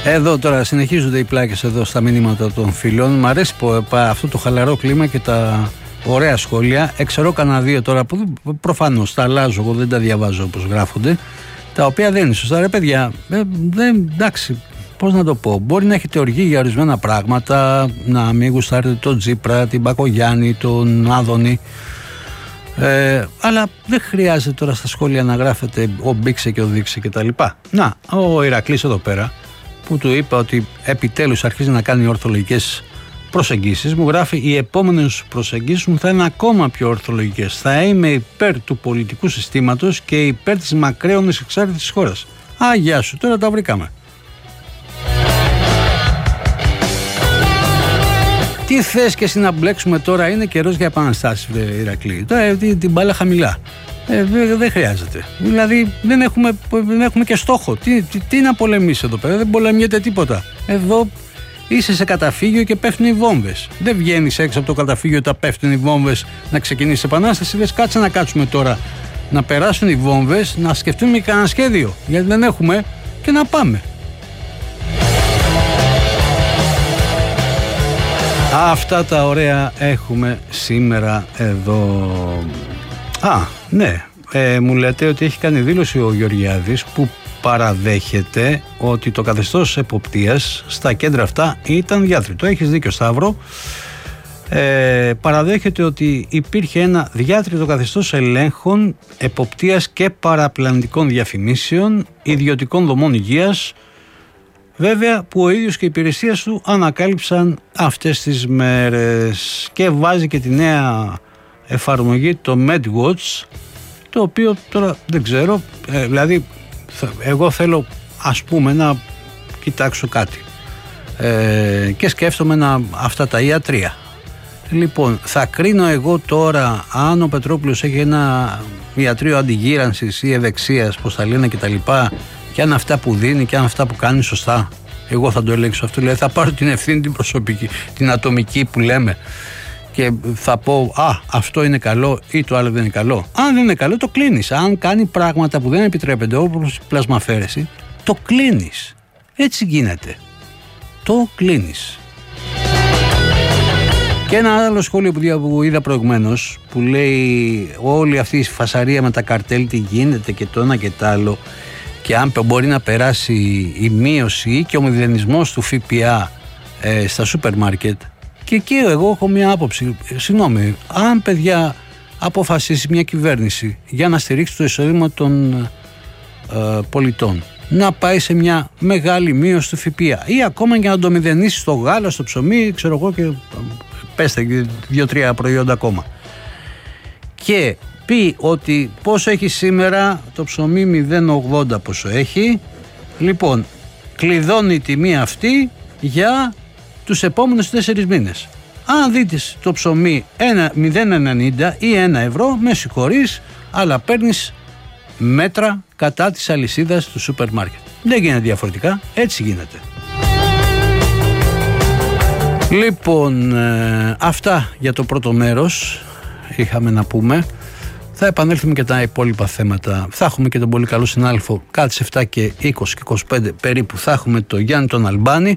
Εδώ τώρα συνεχίζονται οι πλάκες εδώ στα μηνύματα των φίλων. Μ' αρέσει αυτό το χαλαρό κλίμα και τα ωραία σχόλια. Ξέρω κανένα δύο τώρα που προφανώς τα αλλάζω, εγώ δεν τα διαβάζω όπως γράφονται, τα οποία δεν είναι σωστά. Ρε παιδιά, εντάξει, πώς να το πω, μπορεί να έχετε οργή για ορισμένα πράγματα, να μην γουστάρετε τον Τζίπρα, την Μπακογιάννη, τον Άδωνη, αλλά δεν χρειάζεται τώρα στα σχόλια να γράφετε ο Μπήξε και ο Δείξε και τα λοιπά. Να, ο Ηρακλής εδώ πέρα που του είπα ότι επιτέλους αρχίζει να κάνει ορθολογικές προσεγγίσεις, μου γράφει: οι επόμενες προσεγγίσεις μου θα είναι ακόμα πιο ορθολογικές. Θα είμαι υπέρ του πολιτικού συστήματος και υπέρ της μακραίωνης εξάρτητης χώρας. Α, γεια σου, τώρα τα βρήκαμε. Τι θες και εσύ να μπλέξουμε τώρα, είναι καιρός για επαναστάσεις, Ηρακλή. Τώρα την μπάλα χαμηλά. Δεν χρειάζεται. Δηλαδή δεν έχουμε και στόχο. Τι να πολεμήσεις εδώ πέρα, δεν πολεμιέται τίποτα. Εδώ είσαι σε καταφύγιο και πέφτουν οι βόμβες. Δεν βγαίνεις έξω από το καταφύγιο όταν πέφτουν οι βόμβες να ξεκινήσει επανάσταση. Λες κάτσε να κάτσουμε τώρα να περάσουν οι βόμβες, να σκεφτούμε κανένα σχέδιο. Γιατί δεν έχουμε και να πάμε. Αυτά τα ωραία έχουμε σήμερα εδώ. Α, ναι, μου λέτε ότι έχει κάνει δήλωση ο Γεωργιάδης που παραδέχεται ότι το καθεστώς εποπτείας στα κέντρα αυτά ήταν διάτριτο. Έχεις δίκιο, Σταύρο. Παραδέχεται ότι υπήρχε ένα διάτριτο καθεστώς ελέγχων, εποπτείας και παραπλανητικών διαφημίσεων, ιδιωτικών δομών υγείας, βέβαια που ο ίδιος και οι υπηρεσίες του ανακάλυψαν αυτές τις μέρες, και βάζει και τη νέα εφαρμογή, το MedWatch, το οποίο τώρα δεν ξέρω, δηλαδή εγώ θέλω ας πούμε να κοιτάξω κάτι και σκέφτομαι αυτά τα ιατρία. Λοιπόν, θα κρίνω εγώ τώρα αν ο Πετρόπουλος έχει ένα ιατρείο αντιγύρανσης ή ευεξίας, πώς τα λένε και τα λοιπά, και αν αυτά που δίνει και αν αυτά που κάνει σωστά. Εγώ θα το ελέγξω αυτό, δηλαδή θα πάρω την ευθύνη την προσωπική, την ατομική που λέμε, και θα πω αυτό είναι καλό ή το άλλο δεν είναι καλό. Αν δεν είναι καλό, το κλείνεις. Αν κάνει πράγματα που δεν επιτρέπεται, όπως η πλασμαφέρεση, το κλείνεις. Έτσι γίνεται. Το κλείνεις. Και ένα άλλο σχόλιο που είδα προηγουμένως, που λέει όλη αυτή η φασαρία με τα καρτέλ, τι γίνεται και το ένα και το άλλο, και αν μπορεί να περάσει η μείωση ή και ο μηδενισμός του ΦΠΑ στα σούπερ μάρκετ. Και εκεί εγώ έχω μια άποψη. Συγγνώμη, αν παιδιά αποφασίσει μια κυβέρνηση για να στηρίξει το εισόδημα των πολιτών, να πάει σε μια μεγάλη μείωση του ΦΠΑ ή ακόμα και να το μηδενίσει στο γάλα, στο ψωμί, ξέρω εγώ, και πέστε 2-3 προϊόντα ακόμα, και πει ότι πόσο έχει σήμερα το ψωμί, 0,80 πόσο έχει, λοιπόν κλειδώνει η τιμή αυτή για τους επόμενους 4 μήνες. Αν δείτε το ψωμί 0,90 ή 1 ευρώ, με συγχωρείς, αλλά παίρνεις μέτρα κατά της αλυσίδας του σούπερ μάρκετ. Δεν γίνεται διαφορετικά, έτσι γίνεται. Λοιπόν, αυτά για το πρώτο μέρος είχαμε να πούμε. Θα επανέλθουμε και τα υπόλοιπα θέματα. Θα έχουμε και τον πολύ καλό συνάδελφο κάτι σε 7 και 20 και 25 περίπου. Θα έχουμε το Γιάννη τον Αλμπάνη.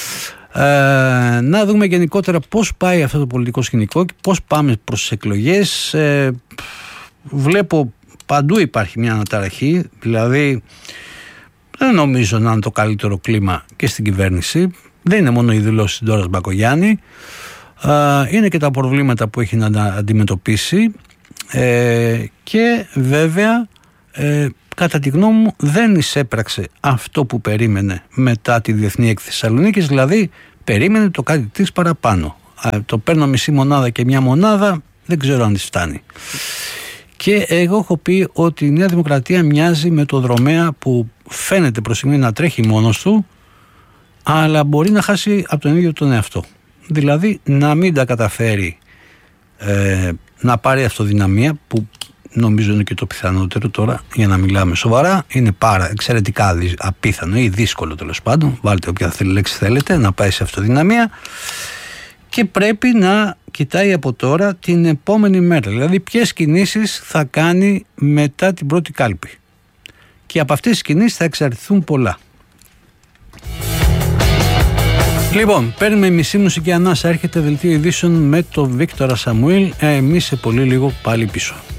Να δούμε γενικότερα πώς πάει αυτό το πολιτικό σκηνικό και πώς πάμε προς τις εκλογές. Βλέπω παντού υπάρχει μια αναταραχή, δηλαδή δεν νομίζω να είναι το καλύτερο κλίμα και στην κυβέρνηση. Δεν είναι μόνο οι δηλώσεις της Ντόρας Μπακογιάννη, είναι και τα προβλήματα που έχει να αντιμετωπίσει, και βέβαια κατά τη γνώμη μου δεν εισέπραξε αυτό που περίμενε μετά τη Διεθνή Έκθεση Θεσσαλονίκης, δηλαδή περίμενε το κάτι της παραπάνω. Το παίρνω μισή μονάδα και μια μονάδα, δεν ξέρω αν της φτάνει. Και εγώ έχω πει ότι η Νέα Δημοκρατία μοιάζει με το δρομέα που φαίνεται προς στιγμή να τρέχει μόνος του, αλλά μπορεί να χάσει από τον ίδιο τον εαυτό. Δηλαδή να μην τα καταφέρει να πάρει αυτοδυναμία, που νομίζω είναι και το πιθανότερο τώρα, για να μιλάμε σοβαρά. Είναι εξαιρετικά απίθανο ή δύσκολο, τέλος πάντων, βάλτε όποια λέξη θέλετε, να πάει σε αυτοδυναμία, και πρέπει να κοιτάει από τώρα την επόμενη μέρα, δηλαδή ποιες κινήσεις θα κάνει μετά την πρώτη κάλπη, και από αυτές τις κινήσεις θα εξαρτηθούν πολλά. Λοιπόν, παίρνουμε μισή μουσική ανάσα. Έρχεται δελτίο ειδήσεων με τον Βίκτορα Σαμουήλ. Εμείς σε πολύ λίγο πάλι πίσω.